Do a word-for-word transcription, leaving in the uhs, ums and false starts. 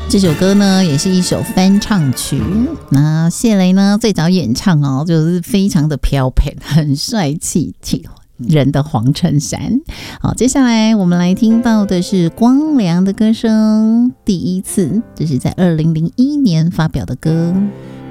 这首歌呢也是一首翻唱曲，那谢雷呢最早演唱哦，就是非常的飘配，很帅气人的黄衬衫。好，接下来我们来听到的是光良的歌声，第一次，这是在二零零一年发表的歌。